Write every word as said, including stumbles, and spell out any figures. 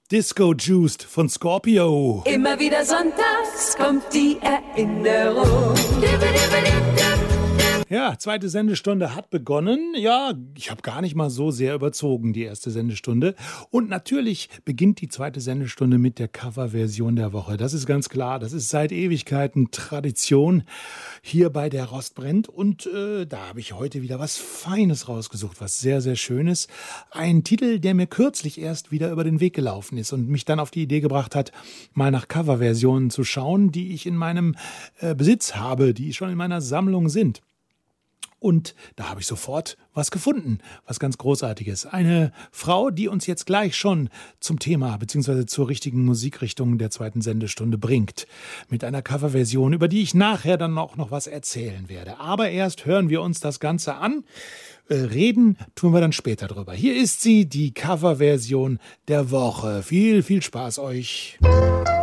Disco Juiced von Scorpio. Immer wieder sonntags kommt die Erinnerung. Ja, zweite Sendestunde hat begonnen. Ja, ich habe gar nicht mal so sehr überzogen, die erste Sendestunde. Und natürlich beginnt die zweite Sendestunde mit der Coverversion der Woche. Das ist ganz klar. Das ist seit Ewigkeiten Tradition hier bei der Rost brennt. Und äh, da habe ich heute wieder was Feines rausgesucht, was sehr, sehr Schönes. Ein Titel, der mir kürzlich erst wieder über den Weg gelaufen ist und mich dann auf die Idee gebracht hat, mal nach Coverversionen zu schauen, die ich in meinem äh, Besitz habe, die schon in meiner Sammlung sind. Und da habe ich sofort was gefunden, was ganz Großartiges. Eine Frau, die uns jetzt gleich schon zum Thema bzw. zur richtigen Musikrichtung der zweiten Sendestunde bringt. Mit einer Coverversion, über die ich nachher dann auch noch was erzählen werde. Aber erst hören wir uns das Ganze an. Äh, reden tun wir dann später drüber. Hier ist sie, die Coverversion der Woche. Viel, viel Spaß euch.